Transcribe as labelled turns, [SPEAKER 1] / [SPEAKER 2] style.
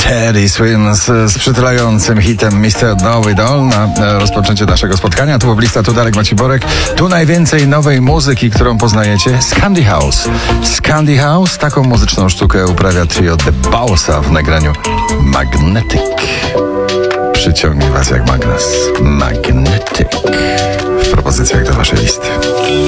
[SPEAKER 1] Teddy Swims z przytulającym hitem Mr. Know It All na rozpoczęcie naszego spotkania. Tu Poblista, tu Darek Maciborek. Tu najwięcej nowej muzyki, którą poznajecie. Scandi House. Scandi House, taką muzyczną sztukę uprawia trio The Bowsa w nagraniu Magnetic. Przyciągnie was jak magnes. Magnetic. W propozycjach do waszej listy.